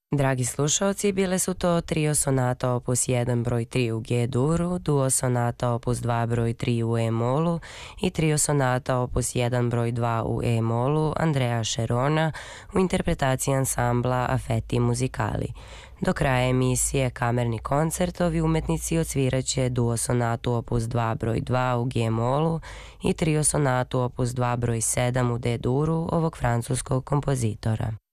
Dragi slušalci, bile su to trio sonata opus 1 broj 3 u G-duru, duo sonata opus 2 broj 3 u E-molu i trio sonata opus 1 broj 2 u E-molu Andrea Šerona u interpretaciji ansambla Affetti Musicali. Do kraja emisije Kamerni koncertovi umetnici odsviraće duo sonatu opus 2 broj 2 u G-molu i trio sonatu opus 2 broj 7 u D-duru ovog francuskog kompozitora.